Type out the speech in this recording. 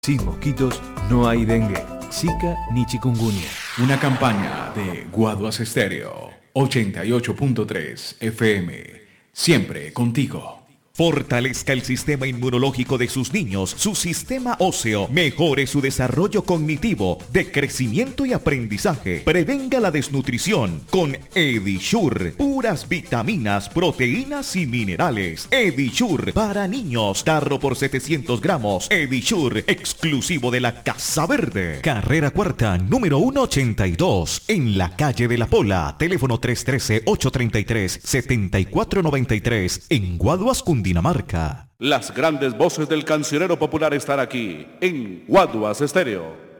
Sin mosquitos no hay dengue, zika ni chikungunya. Una campaña de Guaduas Estéreo 88.3 FM. Siempre contigo. Fortalezca el sistema inmunológico de sus niños, su sistema óseo, mejore su desarrollo cognitivo, de crecimiento y aprendizaje, prevenga la desnutrición con Edisure, puras vitaminas, proteínas y minerales. Edisure para niños, tarro por 700 gramos. Edisure, exclusivo de la Casa Verde. Carrera Cuarta, número 182, en la calle de la Pola, teléfono 313-833-7493, en Guaduas, Cundinamarca. Las grandes voces del cancionero popular están aquí en Guaduas Estéreo.